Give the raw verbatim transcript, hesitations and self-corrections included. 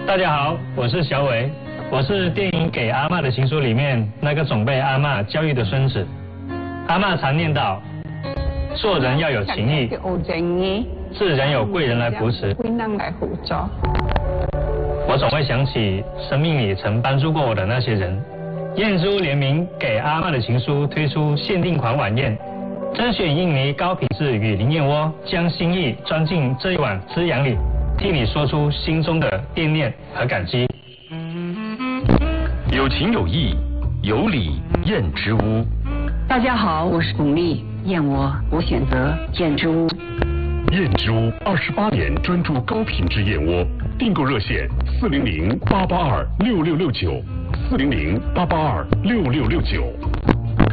大家好，我是小伟，我是电影《给阿嬷的情书》里面那个总被阿嬷教育的孙子。阿嬷常念叨，做人要有情义，自然有贵人来扶持。我总会想起生命里曾帮助过我的那些人。燕之屋联名《给阿嬷的情书》推出限定款晚宴，甄选印尼高品质雨林燕窝，将心意装进这一碗滋养里，替你说出心中的惦念和感激。 有情有义，有礼燕之屋。 大家好，我是巩俐，燕窝我选择燕之屋。 燕之屋二十八年专注高品质燕窝，订购热线四零零八八二六六六九，四零零八八二六六六九。